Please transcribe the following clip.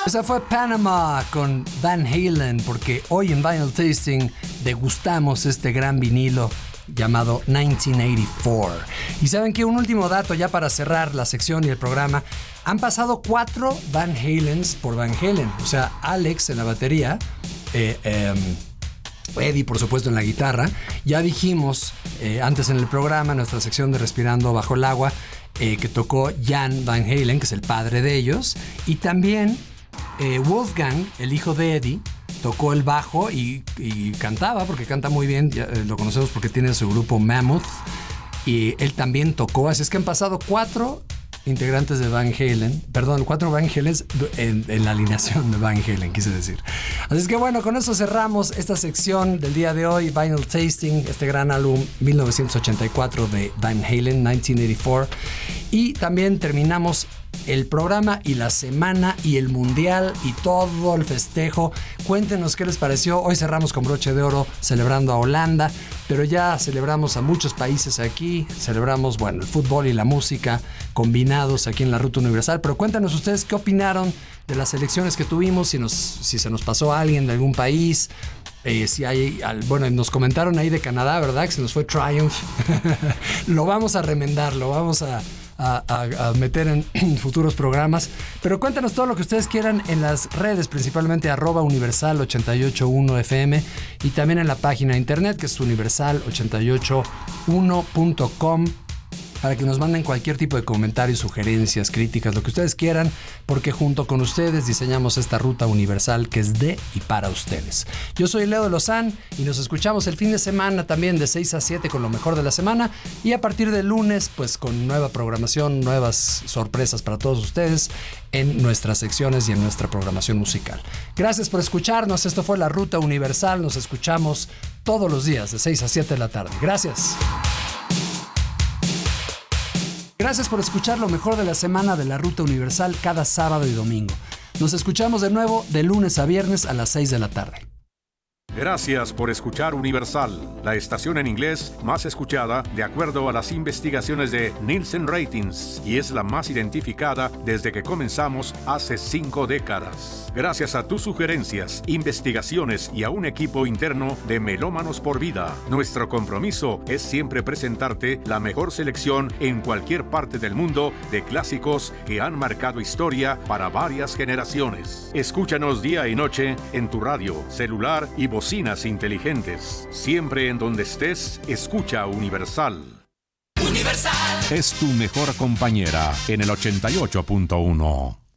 Esa fue Panama con Van Halen, porque hoy en Vinyl Tasting degustamos este gran vinilo llamado 1984. Y saben que un último dato ya para cerrar la sección y el programa. Han pasado 4 Van Halens por Van Halen. O sea, Alex en la batería, Eddie por supuesto en la guitarra. Ya dijimos antes en el programa, en nuestra sección de Respirando Bajo el Agua, que tocó Jan Van Halen, que es el padre de ellos. Y también Wolfgang, el hijo de Eddie, tocó el bajo y cantaba, porque canta muy bien. Ya, lo conocemos porque tiene su grupo Mammoth. Y él también tocó. Así es que han pasado 4 integrantes de Van Halen. Perdón, 4 Van Halens en la alineación de Van Halen, quise decir. Así es que bueno, con eso cerramos esta sección del día de hoy. Vinyl Tasting, este gran álbum 1984 de Van Halen, 1984. Y también terminamos el programa y la semana y el mundial y todo el festejo. Cuéntenos qué les pareció. Hoy cerramos con broche de oro celebrando a Holanda, pero ya celebramos a muchos países aquí. Celebramos, bueno, el fútbol y la música combinados aquí en la Ruta Universal. Pero cuéntanos ustedes qué opinaron de las elecciones que tuvimos, si se nos pasó a alguien de algún país. Si hay, bueno, nos comentaron ahí de Canadá, ¿verdad? Que se nos fue Triumph. Lo vamos a remendar, lo vamos a meter en futuros programas. Pero cuéntanos todo lo que ustedes quieran en las redes, principalmente @universal881fm, y también en la página de internet, que es universal881.com, para que nos manden cualquier tipo de comentarios, sugerencias, críticas, lo que ustedes quieran, porque junto con ustedes diseñamos esta ruta universal que es de y para ustedes. Yo soy Leo de Lozán y nos escuchamos el fin de semana también de 6 a 7 con lo mejor de la semana, y a partir del lunes pues con nueva programación, nuevas sorpresas para todos ustedes en nuestras secciones y en nuestra programación musical. Gracias por escucharnos, esto fue la Ruta Universal, nos escuchamos todos los días de 6 a 7 de la tarde. Gracias. Gracias por escuchar lo mejor de la semana de la Ruta Universal cada sábado y domingo. Nos escuchamos de nuevo de lunes a viernes a las 6 de la tarde. Gracias por escuchar Universal, la estación en inglés más escuchada de acuerdo a las investigaciones de Nielsen Ratings, y es la más identificada desde que comenzamos hace 5 décadas. Gracias a tus sugerencias, investigaciones y a un equipo interno de Melómanos por Vida, nuestro compromiso es siempre presentarte la mejor selección en cualquier parte del mundo de clásicos que han marcado historia para varias generaciones. Escúchanos día y noche en tu radio, celular y bocinas inteligentes. Siempre en donde estés, escucha Universal. Universal Es tu mejor compañera en el 88.1.